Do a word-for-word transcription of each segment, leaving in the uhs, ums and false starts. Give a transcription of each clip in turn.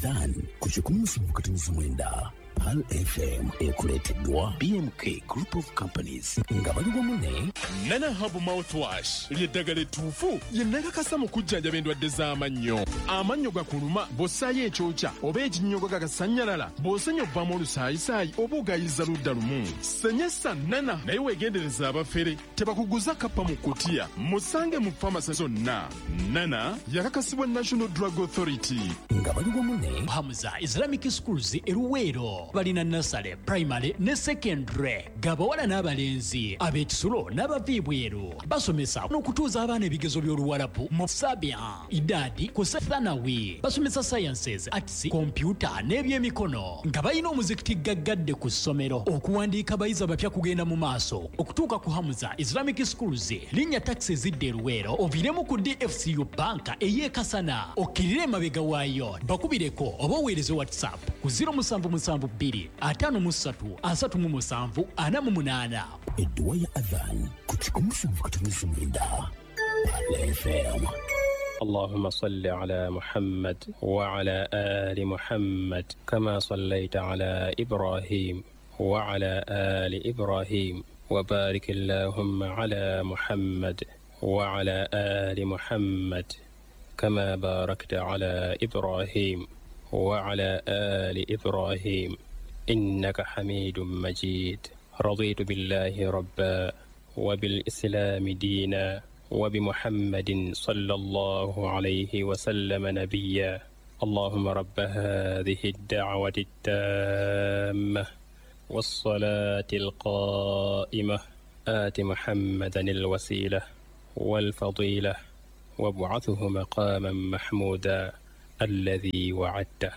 Adhan kuchukua msimukatinizi mwenda Pal F M ekuleteddwa B M K Group of Companies nga bali wamunne Nana Hub Mouthwash lyeddagala ettuufu ye nakakasa mu kujjanjaba endwadde z'amannyo. Amannyo gakuluma bw'ossaayo ekyokya oba ekinnyogo gagasannyalala bw'osenya obbamu olusaayisaayi oba ogayiza ludda lumu. Senyesa Nana naye weegendereza abafere tebakuguza kappa mu kkutiya. Musange mu famasi zonna. Nana yakakasibwa National Drug Authority. nga bali wamunne Hamza Islamic Schools eruweero balina nasale primary ne secondary gabawala n'abalenzi ab'ekisulo n'abaviibweru basomesa n'okutuuza abaana ebigezo by'oluwalabu mu sabia idadi ku thanawi basomesa sciences arts computer n'ebyemikono nga balina omuzikiti gaggadde ku ssomero okuwandiika abayizi abapya kugenda mu maaso okutuuka ku Hamza Islamic Schools linnya taxi zidde eruweero oviiremu ku D F C U banka ey'ekasana okkirire emabega waayo bakubireko oba oweereze whatsapp ku zero seven seven two five three asatu mu musanvu ana mu munaana. edduwa ya Adhan kuchukua msimukatinizi mwenda Pal F M. اللهم صل على محمد وعلى آل محمد كما صليت على إبراهيم وعلى آل إبراهيم وبارك اللهم على محمد وعلى آل محمد كما باركت على إبراهيم وعلى آل إبراهيم إنك حميد مجيد. رضيت بالله ربا وبالإسلام دينا وبمحمد صلى الله عليه وسلم نبيا. اللهم رب هذه الدعوة التامة والصلاة القائمة آت محمدا الوسيلة والفضيلة وابعثه مقاما محمودا الذي وعدته.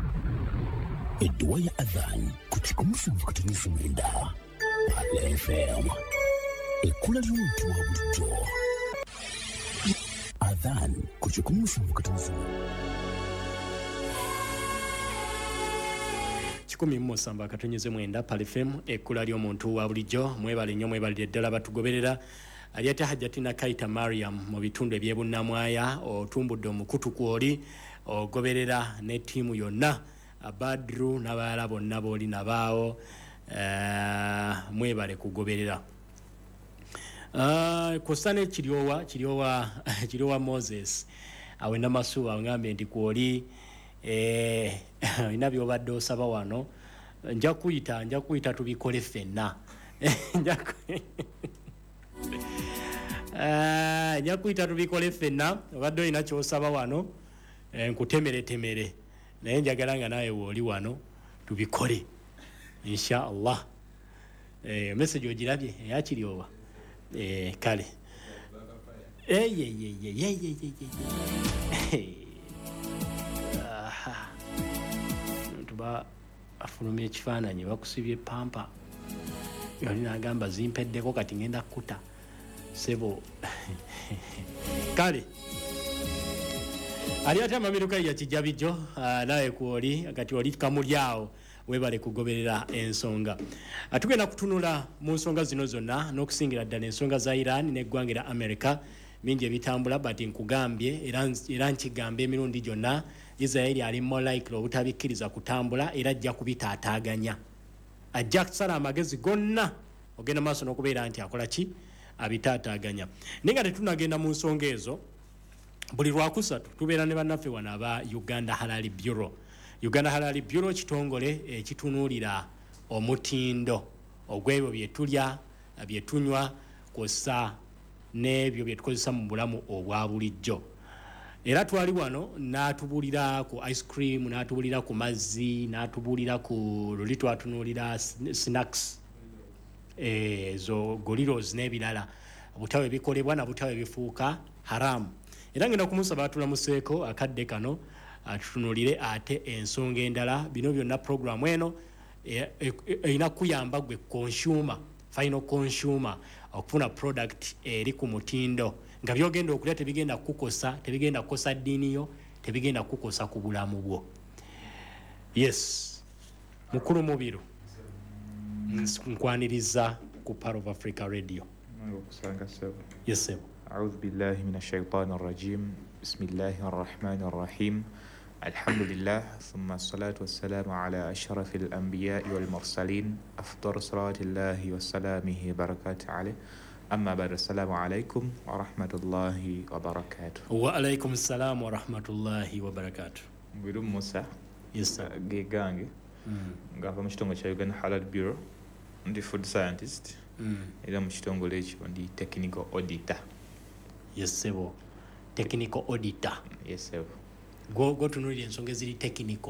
edduwa ya Adhan kuchukua msimukatinizi mwenda Pal F M ekkula ly'omuntu wa bulijjo. Adhan kuchukua msimukatinizi kikumi mu musanvu akatonnyeze mwenda Pal F M ekkula ly'omuntu wa bulijjo. Mwebale nnyo mwebalire ddala batugoberera. Aliyata Hajjatina Kaita Mariam mu bitundu eby'ebunnamwaya otumbudde omukutu kwoli ogoberera ne ttiimu yonna Badru n'abalala bonna booli nabaawo uh, mwebale kugoberera. Uh, kusane kiryowa kiryowa kiryowa Moses awenda masuwa ngambe ndi kwoli eh ina byobadde osaba wano nja kuyita nja kuyita tubikole ffenna nja ah nja kuyita tubikole ffenna obadde ina kyosaba wano nkutemere temere naye njagala nga nawe woli wano tubikole insha Allah. Eh message ogirabye yakiryowa eh kale eh ye ye ye ye ye ye aha tuba afulumye ekifaananyi bakusibye pampa yali nagamba zimpeddeko kati ngenda kukuta sebo kale aliyata mamiruka ya kijabijo naye kuoli kati oli kamulyawo webale kugoberera ensonga. Atugenda kutunula mu nsonga zino zonna n'okusingira ddala ensonga za Iran n'eggwanga lya America mingi ebitambula but nkugambye era nkigamba emirundi gyonna Israel ali more likely obutabikkiriza kutambula era ajja kubitaataaganya. Ajja kusala amagezi gonna ogenda maaso n'okubeera nti akola ki abitaataaganya. Naye nga tetunagenda mu nsonga ezo buli lwakusatu tubeera ne bannaffe wano aba Uganda Halal Bureau. Uganda Halal Bureau kitongole ekitunuulira omutindo ogw'ebyo bye tulya bye tunywa kw'ossa n'ebyo bye tukozesa mu bulamu obwa bulijjo. Era twali wano n'atubulira ku ice cream, n'atubulira ku mazzi, n'atubulira ku luli twatunuulira snacks ezo goliros n'ebirala butawe bikolebwa na butawe bifuuka haramu. Era ngenda kumusaba atulamuseeko akadde kano atutunulire ate ensonga endala. Bino byonna program eno erina kuyamba gwe consumer, final consumer okufuna product eri ku mutindo nga byogenda okulya tebigenda kukosa, tebigenda kukosa ddiini yo, tebigenda kukosa ku bulamu bwo. Yes, mukulu mubiru nkwaniriza ku Part of Africa Radio. Yes sir. أعوذ بالله من الشيطان الرجيم بسم الله الرحمن الرحيم الحمد لله ثم الصلاة والسلام على أشرف الأنبياء والمرسلين أفضل صلاة الله وسلامه بركات عليه أما بعد السلام عليكم ورحمة الله وبركاته. وعليكم السلام ورحمة الله وبركاته. Mwiru Musa yes sir gegange ngava mu kitongole kya Uganda Halal Bureau ndi food scientist era mu kitongole ekyo ndi technical auditor. Yes sebo technical auditor. Yes sebo go go tunulira ensonga eziri technical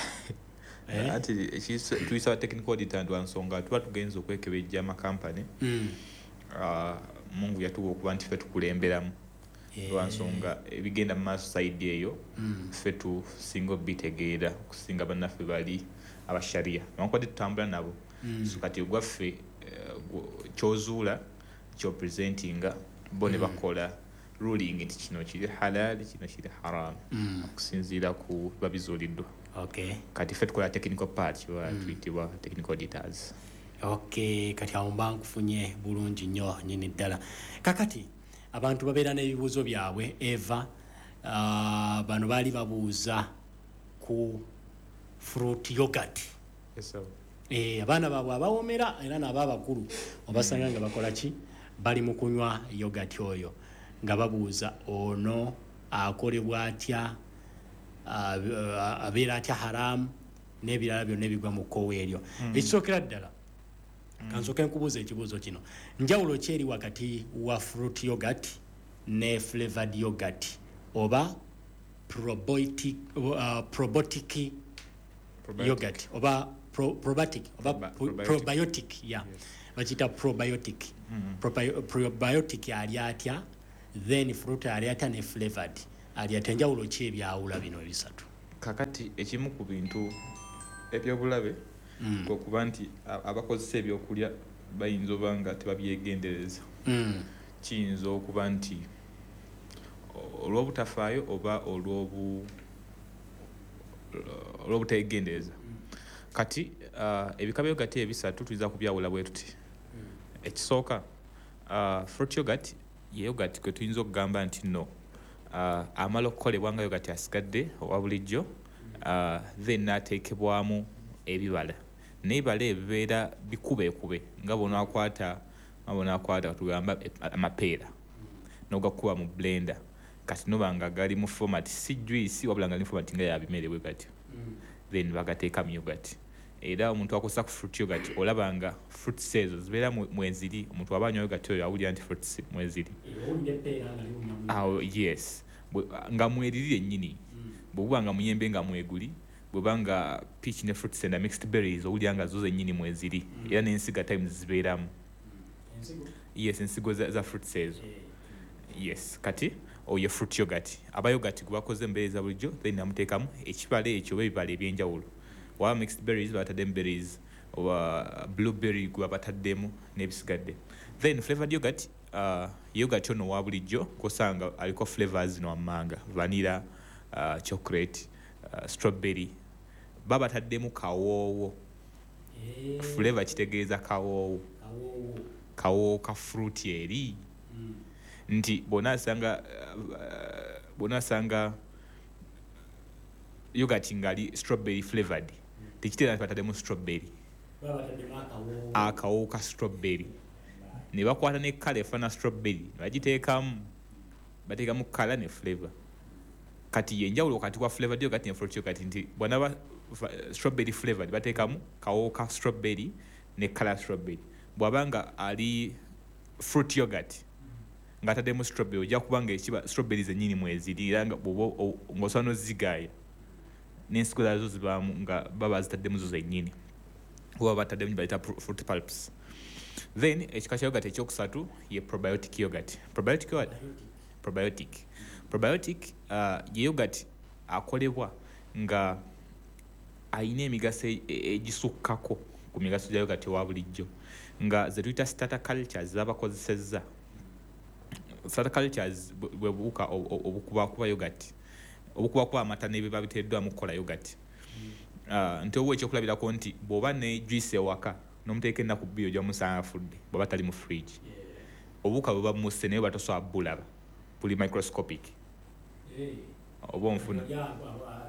eh ati tuyisa technical auditor ndo ansonga tuba tugenza okwekebejja ama company mm. uh, Mungu yatuwa okuba nti ffe tukulemberamu lwansonga ebigenda mu maaso side eyo ffe tusinga obitegeera okusinga bannaffe bali abasharia newankubadde tutambula nabo so kati ogwaffe kyozuula kyopresentinga bo ne bakola ruling nti kino kiri halal kino kiri haram okusinziira ku babizuuliddwa. Okay. Kati ffe tukola technical part tuyitibwa technical auditors. Okay, kati awo mba nkufunye bulungi nnyo nyini ddala. Kakati abantu babeera n'ebibuuzo byabwe eva uh, bano baali babuuza ku fruit yogurt. Yes sir. Eh abaana baabwe abawoomera era n'abo abakulu obasanga nga bakola ki bali mu kunywa yogurt oyo nga babuuza ono akolebwa atya uh, abeera atya haramu n'ebirala byonna ebigwa mu kkowe eryo. Ekisookera ddala kansoke nkubuuza ekibuuzo kino njawulo ki eri wakati wa fruit yogurt ne flavored yogurt oba probiotic uh, probiotic yogurt oba pro, probiotic oba probiotic, probiotic yeah yes. Bakita probiotic mm -hmm. probiotic ali atya then fruit ali atya ne flavored ali atya njawulo ki ebyawula bino bisatu. Kakati ekimu ku bintu ebyobulabe mm. okuba nti abakozesa ebyokulya bayinza oba nga tebabyegendereza mm. kiyinza okuba nti olw'obutafaayo oba olw'obu olw'obutegendereza mm. kati uh, ebika byogati ebisatu tuyinza kubyawula bwe tuti mm. ekisooka uh, fruit yogurt ye yogurt kwe tuyinza okugamba nti no uh, amala okukolebwa nga yogurt asigadde owa bulijjo uh, then n'ateekebwamu ebibala n'ebibala ebibeera bikubeekube nga bonaakwata nga bonaakwata tugamba amapeera n'ogakuba mu blender kati noba nga gali mu format si juice wabula nga gali mu format nga yabimere bwe gatyo then bagateeka mu yogurt era omuntu akozesa ku fruit yogurt olaba nga fruits ezo zibeera mwenziri omuntu aba anywa yogurt oyo awulira nti fruits mwenziri awo yes nga mweririre ennyini bw'obuba nga muyembe nga mweguli bwebanga peach ne fruits and mixed berries owulira nga zo zennyini mweziri mm. era n'ensiga times zibeeramu mm. yes ensigo za, za fruits ezo yeah. Yes kati oyo fruit yogurt aba yogurt gwe bakoze mbeereza bulijjo then namuteekamu ekibala ekyo oba ebibala ebyenjawulo waba mixed berries bataddemu berries oba blueberry gwe bataddemu n'ebisigadde then flavored yogurt uh, yogurt ono wa bulijjo kosanga aliko flavors no amanga vanilla uh, chocolate uh, strawberry baba taddemu kawoowo hey. Flavor kitegeeza kawoowo kawoowo kawoowo ka fruit eri mm. nti bonasanga uh, bonasanga yogurt ngali strawberry flavored mm. tikitera bataddemu strawberry baba taddemu akawoowo akawoowo ka strawberry ne bakwata ne kala efana strawberry bagiteekamu bateekamu kala ne flavor kati yenjawulo kati wa flavored yogurt ne fruit yogurt nti bwana strawberry flavored bateekamu kawo ka strawberry ne kala strawberry bwabanga ali fruit yogurt nga taddemu strawberry ojja kubanga ekiba strawberry zennyini mweziri era nga ng'osobola n'ozigaya n'ensigo zazo zibaamu nga baba zitaddemu zo zennyini oba bataddemu bayita fruit pulps. Then ekika kya yogurt ekyokusatu ye probiotic yogurt. Probiotic yogurt probiotic probiotic uh, ye yogurt akolebwa nga ayina emigaso egisukkako ku migaso gya yogurt wa bulijjo nga ze tuyita starter cultures z'abakozesezza. Starter cultures bwe buuka obukubakuba yogurt obukubakuba amata n'ebiba biteereddwamu kukola yogurt uh, nti owa ekyokulabirako nti bw'oba ne juice ewaka n'omuteeka ennaku bbiri ojja musanga afudde bw'aba tali mu fridge obuuka bwe bamusse naye batosobola bulaba buli microscopic oba onfuna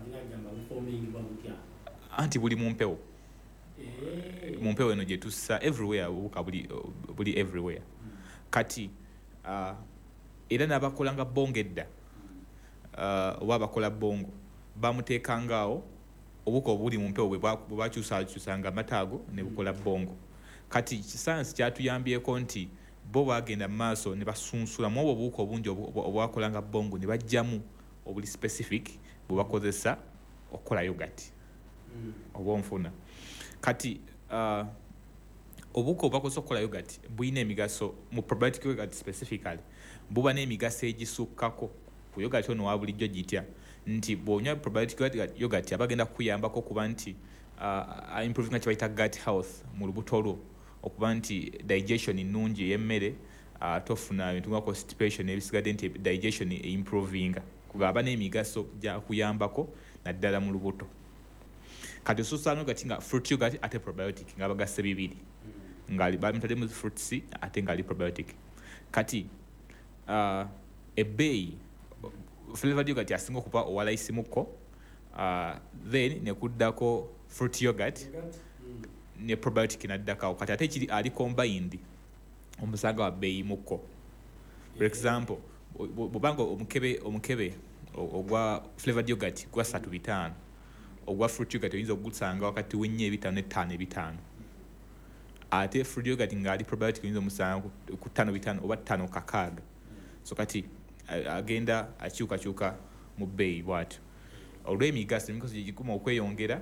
anti buli mumpewo mumpewo eno gye tussa everywhere obuwuka buli buli everywhere kati uh, era n'abakola nga bongo edda uh, oba abakola bongo bamuteekangaawo obuwuka obuli mumpewo bwe bakyusakyusanga amataago ne bukola bongo kati kisayansi kyatuyambyeko nti bo bagenda mu maaso ne basunsulamu obwo obuwuka obungi obwakola nga bongo ne bajjamu obuli specific bwe bakozesa okukola yogati oba onfuna kati uh, obuwuka obwakozesa okukola yogati bulina emigaso mu probiotic yogati specifically buba n'emigaso egisukkako ku yogati ono wa bulijjo gitya nti bw'onywa probiotic yogati abagenda kukuyambako okuba nti uh, improving kye bayita gut health mu lubuto lwo okuba nti digestion nnungi ey'emmere uh, tofuna ebintu nga constipation ebisigadde nti digestion eimprovinga kugaba n'emigaso gya kuyambako naddala mu lubuto kati osusanga yogati nga fruit yogati ate probiotic nga bagase bibiri nga bamutadde mu fruits ate nga ali probiotic kati uh, ebbeeyi flavored yogurt asinga okuba owalayisimuko uh, then nekuddako fruit yogurt ne probiotic naddakawo kati ate kiri ali combined omusanga wa bbeeyi muko for example bubanga omukebe omukebe ogwa flavored yogurt gwa satu bitaano ogwa fruit yogurt oyinza okugusanga wakati w'ennya ebitaano n'ettaano ebitaano ate fruit yogurt nga ali probiotic oyinza omusanga ku ttaano bitaano oba ttaano kakaaga so kati agenda akyukakyuka mu bbeeyi bw'atyo olw'emigaso emigaso gye gikuma okweyongera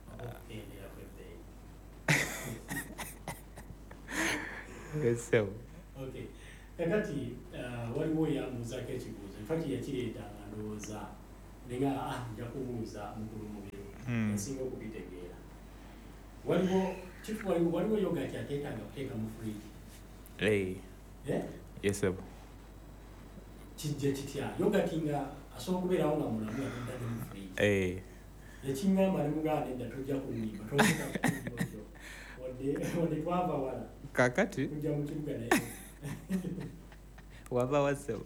so okay kakati waliwo yamuzaako ekibuuzo infacti yakireeta nga ndowooza nenga ah nja kubuuza mukulu mubiro nsinga okubitegeera waliwo kifu waliwo waliwo yogati ateetaaga kuteeka mu fridge eh yes sir kijja kitya yogati nga asobola okubeerawo nga mulamu atadde mu fridge eh ekingamba ne muganda edda tojja kunyima tojja kunyima wadde wadde twava wala kakati kujja mu kibuga naye wava wasewo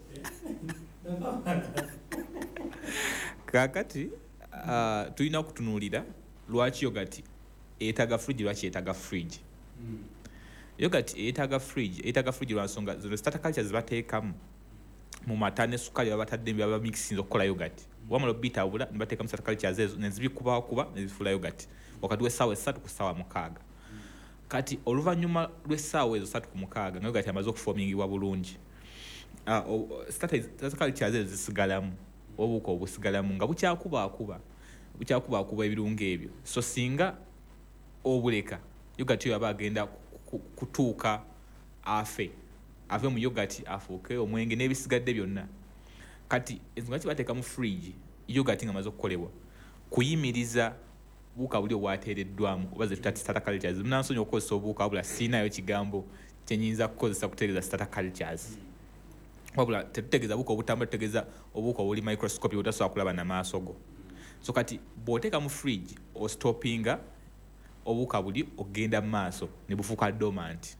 kakati uh, tulina okutunuulira lwaki yogati eetaga fridge lwaki eetaga fridge mm. yogati eetaga fridge eetaga fridge lwansonga zino starter cultures bateekamu mu mata ne sukali babatadde baba mixing okukola yogati mm. wamala obitabula ne bateekamu starter cultures ezo ne zibikubakuba ne zifuula yogati wakati w'essaawa essatu ku ssaawa mukaaga mm. kati oluvannyuma lw'essaawa ezo ssatu ku mukaaga nga yogati amaze okufomingibwa bulungi uh, starter cultures ezo zisigalamu obuwuka obusigalamu nga bukyakubaakuba bukyakubaakuba ebirungo ebyo so singa obuleka yogati oyo aba agenda kutuuka afe ave mu yogati afuuke omwenge n'ebisigadde byonna kati ensonga ki bateeka mu fridge yogati nga amaze okukolebwa kuyimiriza buwuka buli obwateereddwamu oba ze tutati starter cultures munansonyi okukozesa obuwuka wabula siinayo kigambo kyenyinza kukozesa kutegeeza starter cultures wabula tetutegeeza buwuka obutambula tutegeeza obuwuka obuli microscope obutasobola kulaba namaaso go so kati bw'oteeka mu fridge ostopinga obuwuka buli ogenda mu maaso ne bufuuka dormant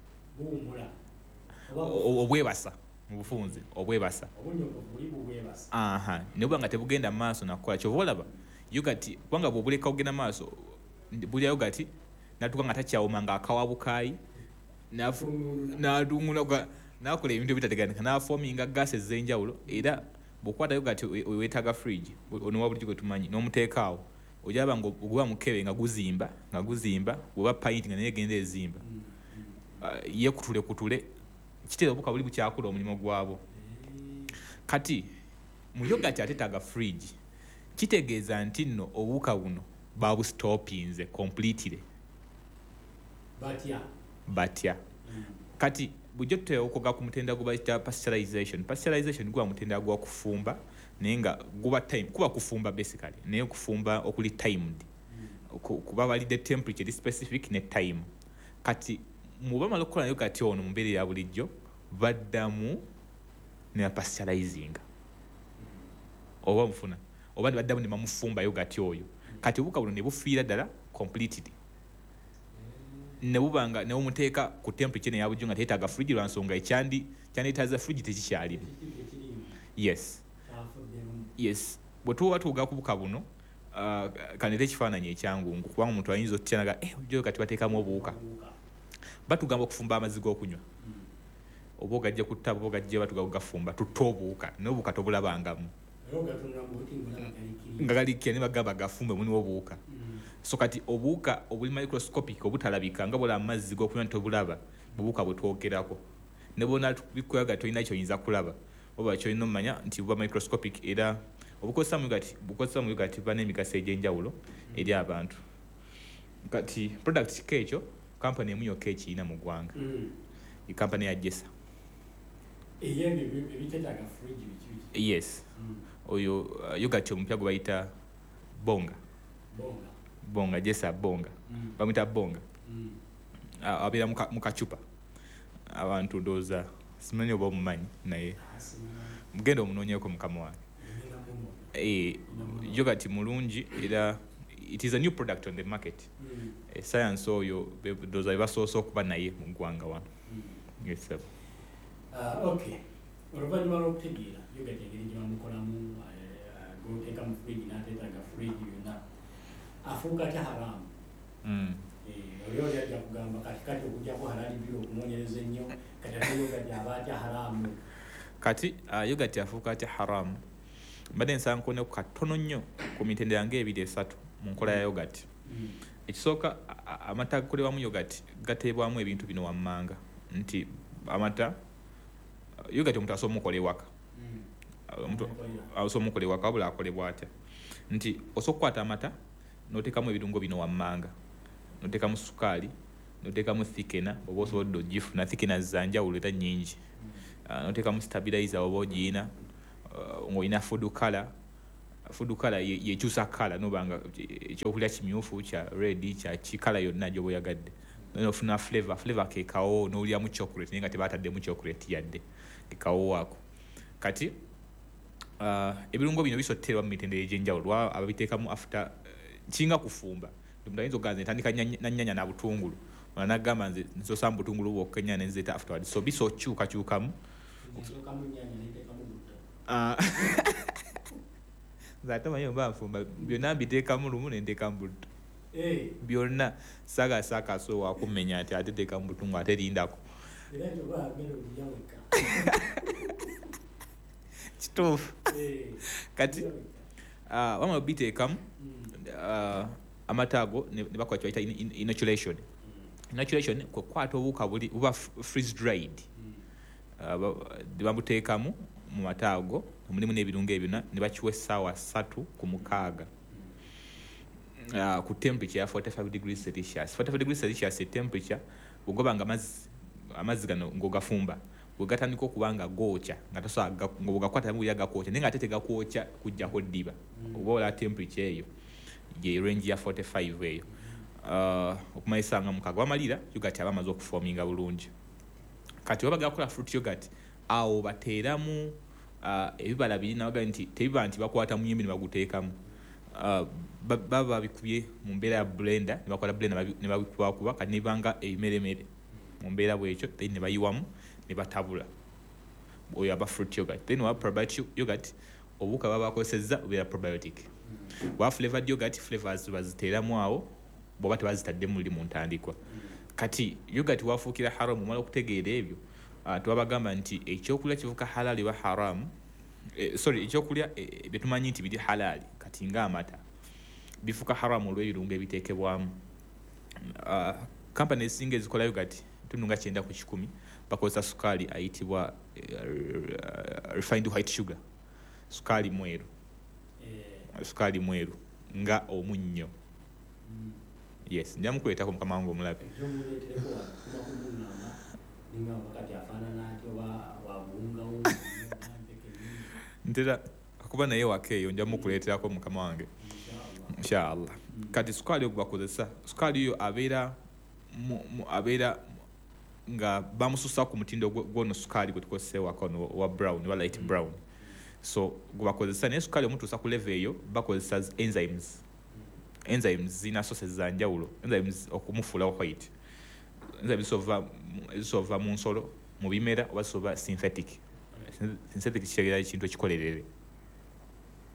obwebasa mu bufunze obwebasa aha ne buba nga tebugenda mu maaso nakukola kyova olaba yogati kubanga bw'obuleka ogenda mu maaso bulya yogati natuuka nga takyawoma nga akawabukaayi n'adungula nakola ebintu ebitateganika n'afoominga gaasi ez'enjawulo era bw'okwata yogati weetaaga fridge onowa bulijjo gwe tumanyi n'omuteekaawo ojaba nga oguba mukebe nga guzimba nga guzimba bw'oba pint nga naye egenda ezimba uh, ye kutule kutule kitera obuwuka buli bukyakula omulimu gwabo kati mu yogati ateetaaga fridge kitegeeza nti nno obuwuka buno babustopinze completely batya batya mm. kati bujjo tutera okuga ku mutenda gwe bayita pasteurization pasteurization guba mutenda gwa kufumba naye nga guba time kuba kufumba basically naye kufumba okuli timed mm. kuba balidde temperature specific ne time kati muba malo kola yogati ono mu mbeera ya bulijjo baddamu ne pasteurizing mm. oba mfuna oba baddamu ne bamufumba yogati oyo mm. kati obuwuka buno ne bufiira ddala completely ne bubanga ne umuteeka ku temperature ne yabujjo nga teetaaga fridge lwansonga ekyandi kyandetaaza fridge tekikyalimu yes yes bwe tuba tuuga ku buka buno uh, kanete ekifaananyi ekyangungu kubanga omuntu ayinza otyanaga eh ojo kati bateekamu obuwuka batugamba okufumba amazzi g'okunywa oba ogajja ku ttabo oba ogajja batugamba okugafumba tutta obuwuka naye obuwuka tobulabangamu nga galikya ne bagamba gafumbe muniwo obuwuka so kati obuwuka obuli microscopic obutalabika nga bula amazzi g'okunywa tobulaba bubuwuka bwe twogerako ne bona bikwaga tolina ky'oyinza kulaba oba ky'olina omanya nti buba microscopic era obukozesa mu gati bukozesa mu gati bana emigaso egy'enjawulo eri abantu kati product kekyo company emu yokka ekiina mu ggwanga i company ya Jessa yes oyo uh, yogurt omupya gwe bayita bonga bonga bonga Jessa bonga mm. bamwita bonga mm. uh, abeera mu kacupa abantu ndooza simanyi oba omumanyi naye mugenda omunoonyeko mukama wange eh, yogurt mulungi era it is a new product on the market mm. eh, science oyo ndooza bebasoose okuba naye mu ggwanga wano mm. yes sir. Uh, okay oluvannyuma lw'okutegeera yogurt engeri gye bamukolamu goteeka mu fridge n'ateetaaga fridge yonna afuuka atya haramu oli oli ajja kugamba kati kati okujjako halali biro okunoonyereza ennyo kati ate yogurt aba atya haramu kati uh, yogurt afuuka atya haramu mbadde nsankoneku katono nnyo ku mitendera ng'ebiri esatu mu nkola ya yogurt mm. ekisooka amata gakolebwamu yogurt gateebwamu ebintu bino wammanga nti amata yogurt omuntu asobola omukola ewaka omuntu asobola omukola ewaka wabula akolebwa atya nti osobola okukwata amata n'oteekamu ebirungo bino wammanga n'oteekamu sukaali n'oteekamu thickener oba osobodde ogifuna thickener za njawulo era nnyingi n'oteekamu stabilizer oba ogiina ng'olina food color food color yekyusa color nobanga ekyokulya kimyufu kya red kya kikala yonna gyoba oyagadde nofuna flavor flavor kekawo n'olyamu chocolate naye nga tebaataddemu chocolate yadde kekawo waako kati uh, ebirungo bino bisotterwa mu mitendera egy'enjawulo ababiteekamu after uh, kinga kufumba omuntu ayinza okuganza ntandika nanyanya na butungulu ona nagamba nze nsosa mu butungulu bwokka ennyanya nenzeta afterwards so biso okyukakyukamu nze manyi mba nfumba byonna mbiteekamu lumu nenteekamu buddo byonna saga saka so wakumenya ati ate teekamu butungulu ate lindako kituufu kati wamala biteekamu amata ago ne bakola kye bayita inoculation inoculation kwekwata obuwuka buli buba freeze dried babuteekamu mu mata ago mulimu n'ebirungo ebyonna ne bakiwa essaawa ssatu ku mukaaga ku temperature ya forty-five degrees celsius forty-five degrees celsius temperature bw'ogoba nga amazzi gano ng'ogafumba bwegatandika okuba nga gookya nga tosobola ng'ogakwata mu yagakwokya naye nga ate tegakwokya kujjako ddiba oba ola temperature eyo ye range ya forty-five eyo okumalisa nga mukaaga bamalira yogurt aba amaze okufoominga bulungi kati oba gakola fruit yogurt awo bateeramu ebibala biri nabaga nti tebiba nti bakwata muyimbi ne baguteekamu baba babikubye mu mbeera ya blender ne bakwata blender ne babikubakuba kati nebanga ebimeremere mu mbeera bwekyo then ne bayiwamu ne batabula oyo aba fruit yogurt then waba probiotic yogurt obuwuka baba bakozesezza obeera probiotic wa flavored yogurt flavors baziteeramu awo bw'oba tebazitadde muli mu ntandikwa kati yogurt wafuukira haramu omala okutegeera ebyo tewabagamba nti ekyokulya kivuka halali wa haramu sorry ekyokulya bye tumanyi nti biri halali kati ng'amata bifuka haramu olw'ebirungo ebiteekebwamu kampani ezisinga ezikola yogurt tundu nga kyenda ku kikumi bakozesa sukaali ayitibwa refined white sugar sukaali mweru sukaali mweru nga omunnyo yes nja mukuleetako mukama wange omulabe ntera akuba naye waka eyo nja mukuleeterako mukama wange inshallah kati sukaali ogwo bakozesa sukaali oyo abeera abeera nga bamususa ku mutindo gwono sukaali gwe tukozesa ewaka ono wa brown wa light brown so gwe bakozesa naye sukaali omutuusa ku level eyo bakozesa enzymes enzymes zina sources za njawulo enzymes okumufuula white enzymes zisova mu nsolo mu bimera oba zisova synthetic synthetic kitegeera ekintu ekikolerere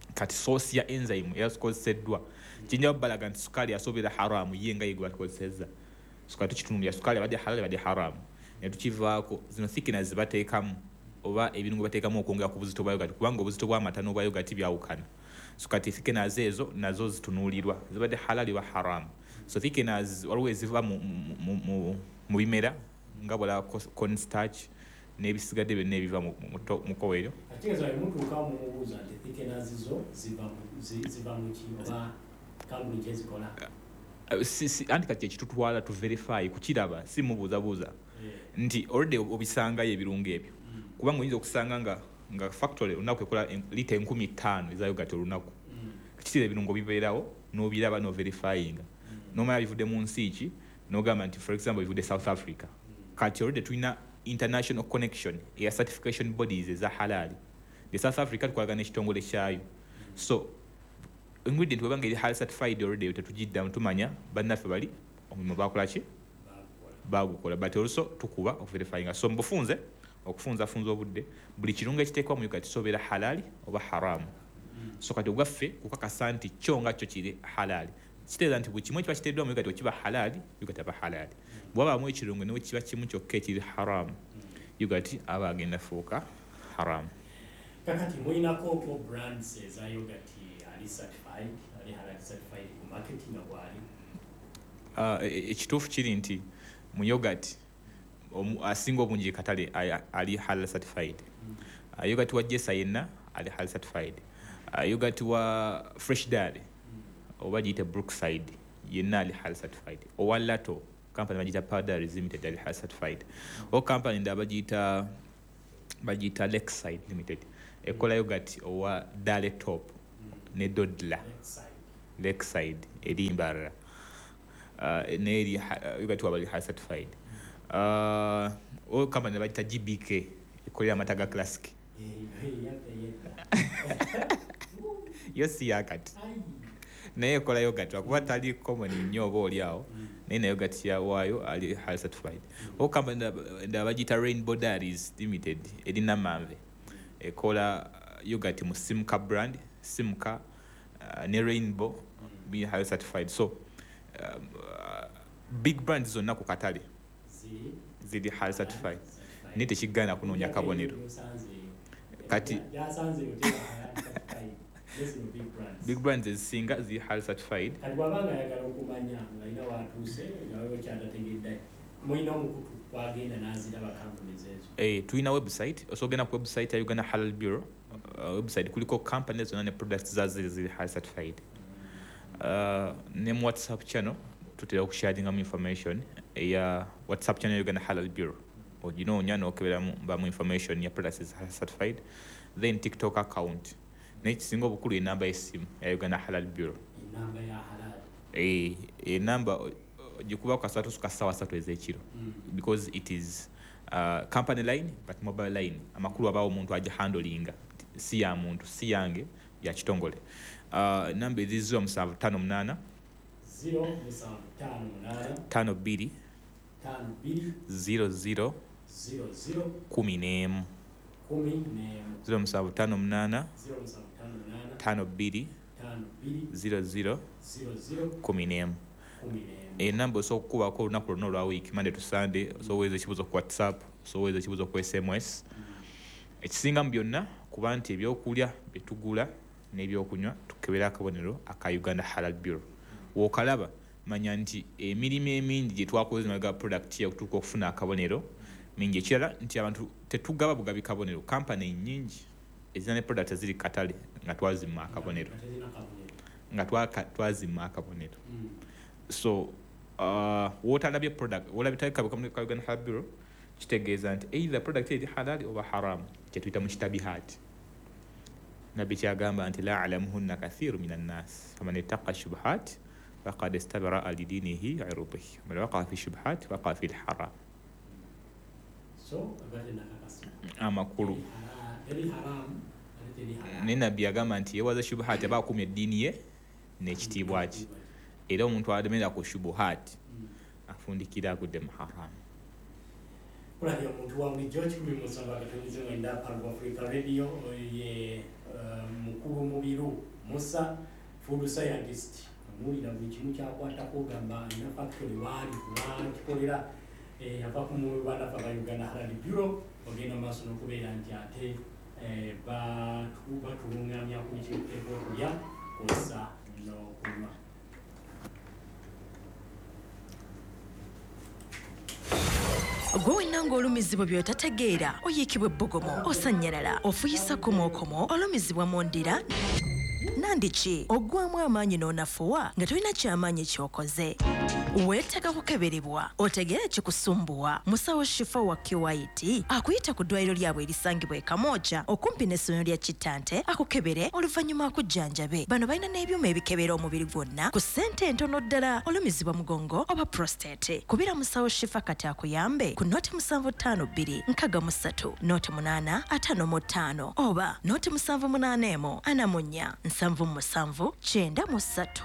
kati source ya enzyme eyasikozeseddwa kijja balaga nti sukaali yasoobera haramu ye nga yegwe atukozesezza sukaali tukitunulira sukaali abadde halal abadde haramu ne tukivaako zino thickeners zibateekamu oba ebirungo bateekamu okwongera ku buzito bwa yogati kubanga obuzito bw'amata n'obwa yogati byawukana so kati thickeners ezo nazo zitunuulirwa zibadde halal oba haramu so thickeners waliwo eziva mu, mu, mu, mu bimera nga bwala corn starch n'ebisigadde byonna ebiva mu kowa eryo ategeeza mutuuka mumubuuza nti thickeners zo ziva mu ki oba kampuni gye zikola anti kati ekitutwala tu verify kukiraba si mubuuzabuuza nti already obisangayo ebirungo ebyo kubanga oyinza okusanga nga nga factory olunaku ekola lita enkumi ttaano eza yogati olunaku kitira ebirungo bibeerawo n'obiraba no verifyinga nomala bivudde mu nsi ki n'ogamba nti for example bivudde South Africa kati already tulina international connection eya certification bodies eza halali the South Africa tukolagana n'ekitongole kyayo so ingredient webanga eri halal certified already tetugiddamu tumanya bannaffe bali omulimu bakola ki bagukola but also tukuba okuverifyinga so mbufunze okufunza funza obudde buli kirungo ekiteekwa mu yogati sobeera halali oba haramu so kati ogwaffe kukakasa nti kyo nga kyo kiri halali kitegeeza nti buli kimu ekiba kiteeddwa mu yogati okiba halali yogati aba halali bw'abaamu ekirungo ne kiba kimu kyokka ekiri haramu yogati aba agenda fuuka haramu kakati mulinako ko brands eza yogati ali certified ali halal certified ku market nga bwali ekituufu kiri nti mu yogati asinga obungi katale ali halal certified mm. yogati wa Jessa yenna ali halal certified yogati wa Fresh Dairy mm. oba giyita Brookside yenna ali halal certified owa Lato company bagiyita Powder Limited ali halal certified mm. o company nda bagiyita bagiyita Lakeside Limited ekola yogati owa Dale Top mm. ne Dodla Lakeside, Lakeside eri Mbarara uh, ne eri uh, yogati wa bali halal certified Uh, o company bagita G B K ekolera amata classic yo si yakati naye ekola yogati akuba tali common nnyo oba oli awo naye na yogati ya waayo ali halal certified o company nda bagita Rainbow Dairies Limited erina Manve ekola yogati mu Simca brand Simca uh, ne Rainbow be halal certified so um, uh, big brands zonna ku katale zidi halal certified ni tekigana kunoonya kabonero kati big brands ezisinga zi halal certified wabanga yagala okumanya nga watuuse nawe kyatategedde mulina omukutu wagenda n'aziraba companies ezo eh tulina website osogenda ku website ya Uganda Halal Bureau uh, website kuliko companies zonna ne products zazo zi halal certified uh, ne WhatsApp channel tutera okusharinga mu information ya WhatsApp channel Uganda Halal Bureau oginoonya n'okeberamu bamu information ya products is halal certified then TikTok account n'ekisinga obukulu enamba y'essimu ya Uganda Halal Bureau enamba ya halal eh enamba gikuba ku kasatu suka sawa satu ez'ekiro mm. because it is uh, company line but mobile line amakulu abawo omuntu aja handlinga si ya muntu si yange ya kitongole uh, namba ezizo musanvu ttaano munaana zero musanvu ttaano munaana ttaano bbiri ttaano bbiri zero zero zero zero kumi n'emu kumi n'emu zero musanvu ttaano munaana zero musanvu ttaano munaana ttaano bbiri ttaano bbiri zero zero zero zero kumi n'emu kumi n'emu enamba osobola okukubako olunaku lwonna olwa wiiki Monday to Sunday osobola oweza ekibuuzo ku WhatsApp osobola oweza ekibuuzo ku S M S ekisinga mu byonna kuba nti ebyokulya bye tugula n'ebyokunywa tukebera akabonero aka Uganda Halal Bureau wookalaba manya nti emirimu emingi gye twakoze maga product ya kutuuka okufuna akabonero mingi ekirala nti abantu tetugaba bugabi kabonero company nyingi ezina ne product ziri katale nga twazimma akabonero nga twazimma akabonero so uh, wotalabye product wolabye kabonero ka Uganda Halal Bureau kitegeeza nti either product eri halal oba haram kyetuyita mu kitabihaati nabbi kyagamba nti la alamuhunna kathiru minan nas faman ittaqa shubuhat faqad istabara lidinihi wa irdihi man waqa fi shubuhat waqa fi alharam so abate nakakasa amakulu eri haram eri halal ne nabbi yagamba nti yewaza shubuhat aba akumya eddiini ye n'ekitiibwa kye era omuntu ademera ku shubuhat afundikira agudde mu haram kulabya omuntu wange George kumi musanga katonyize mwenda Palo Africa Radio ye mukulu mubiru Musa food scientist mulira buli kimu kyakwatako gamba ina factory wali wali kikolera ava ku mubanda fa Uganda Herald Bureau ogenda maaso n'okubeera nti ate batulungamya ku kintu ekyokulya kosa n'okunywa. Gwe nanga olumizibwa by'otategeera oyiikibwa ebbogomo osanyalala ofuyisa komokomo olumizibwa mu ndira nandiki ogwamu amaanyi n'onafuwa nga tolina kyamaanyi kyokoze weetaaga kukeberebwa otegeera kikusumbuwa musawo Shifa wa Kiwaiti akuyita ku ddwaliro lyabwe erisangibwa e Kamooja okumpi n'essomero lya Kitante akukebere oluvannyuma akujjanjabe. Bano balina n'ebyuma ebikebera omubiri gwonna ku ssente entono ddala olumizibwa mugongo oba prostate. Kubira musawo Shifa kati akuyambe ku noti musanvu ttaano bbiri nkaaga mu ssatu noti munaana ataano mu ttaano oba noti musanvu munaana emu ana mu nnya nsanvu mu musanvu kyenda mu ssatu.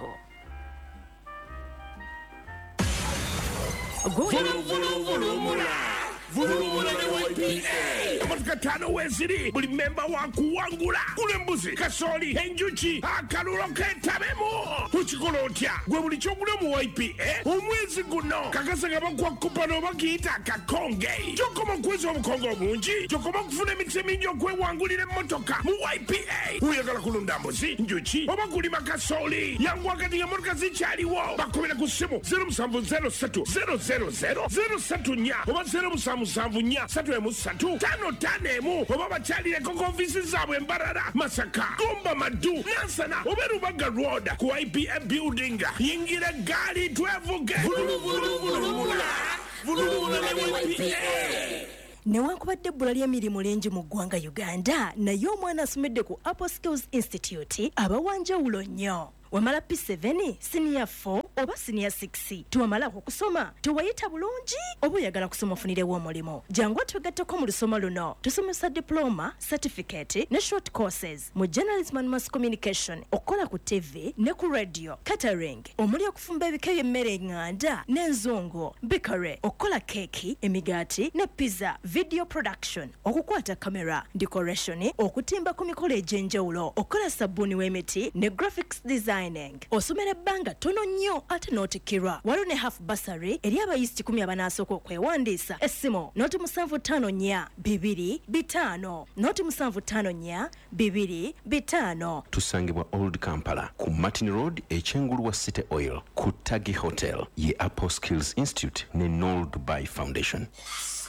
Vulumula Vulumula ne Y P A Amatuka tano weziri buli memba wa kuwangula kule mbuzi kasoli enjuki akalulo ketabemo tukikola otya gwe buli kyogula mu Y P A omwezi guno kakasa nga bakwa kupano bakiyita kakonge kyokoma kwezi obukongo obungi kyokoma kufuna emikisa emingi okwewangulira emmotoka mu Y P A oyagala kulunda mbuzi njuki oba kulima kasoli yangu wakati nga motoka zikyaliwo bakobera ku ssimu zero musanvu zero ssatu zero zero zero zero ssatu nnya oba zero musanvu musanvu nnya ssatu emu ssatu ttaano ttaano emu oba bakyalireko konfisi zaabwe Mbarara Masaka Gomba Madu Nansana oba Rubaga Road ku Y P A building yingira gaali twevuge vulumula vulumula ne Y P A. Newankubadde ebbula ly'emirimu lingi mu ggwanga Uganda naye omwana asomedde ku Apple Skills Institute abawanjawulo nnyo. Wamala P seven, Senior four oba Senior six tuwamala okusoma tuwayita bulungi oba oyagala kusoma ofunirewo omulimu jangu tugatteko mu lusoma luno tusomesa diploma, certificate ne short courses mu journalism and mass communication okola ku T V ne ku radio, catering omuli okufumba ebika by'emmere eŋŋanda n'enzungu, bakery okola keki, emigaati ne pizza, video production okukwata kamera, decoration okutimba ku mikolo egy'enjawulo okola sabbuuni w'emiti ne graphics designing. Osomera ebbanga tono nnyo ate n'otikirwa waliwo ne half bursary eri abayizi kikumi abanaasooka okwewandiisa. Essimu noti musanvu ttaano nnya bibiri bitaano noti musanvu ttaano nnya bibiri bitaano. Tusangibwa Old Kampala ku Martin Road ekyengulu wa City Oil ku Tagi Hotel ye Apple Skills Institute ne Noel Dubai Foundation.